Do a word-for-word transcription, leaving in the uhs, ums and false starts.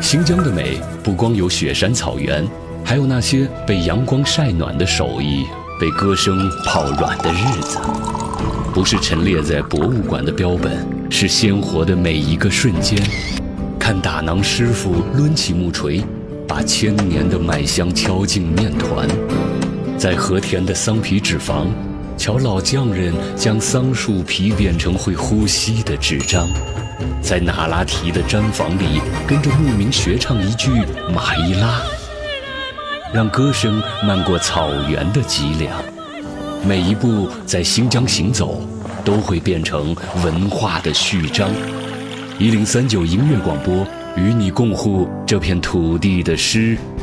新疆的美不光有雪山草原，还有那些被阳光晒暖的手艺，被歌声泡软的日子。不是陈列在博物馆的标本，是鲜活的每一个瞬间。看打囊师傅抡起木锤，把千年的麦香敲进面团。在和田的桑皮纸坊，瞧老匠人将桑树皮变成会呼吸的纸张。在那拉提的毡房里，跟着牧民学唱一句马伊拉，让歌声漫过草原的脊梁。每一步在新疆行走，都会变成文化的序章。一零三九音乐广播，与你共护这片土地的诗